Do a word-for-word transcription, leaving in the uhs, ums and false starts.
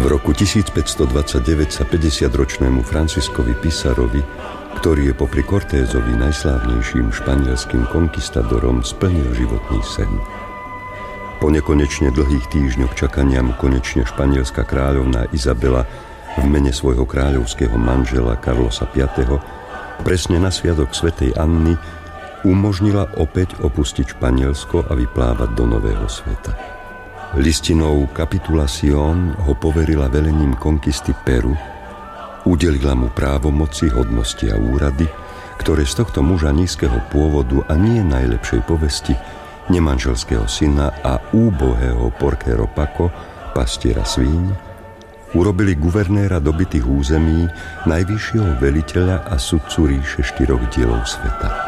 roku tisícpäťstodvadsaťdeväť sa päťdesiatročnému Franciscovi Pizarrovi, ktorý je popri Cortésovi najslávnejším španielským konkistadorom, splnil životný sen. Po nekonečne dlhých týždňoch čakania mu konečne španielská kráľovná Izabela v mene svojho kráľovského manžela Carlosa piateho presne na sviatok svätej Anny umožnila opäť opustiť Španielsko a vyplávať do nového sveta. Listinou Capitulación ho poverila velením konkisty Peru, udelila mu právomoci, hodnosti a úrady, ktoré z tohto muža nízkeho pôvodu a nie najlepšej povesti, nemanželského syna a úbohého porquero Paco, pastiera svíň, urobili guvernéra dobytých území, najvyššieho veliteľa a sudcu ríše štyroch dielov sveta.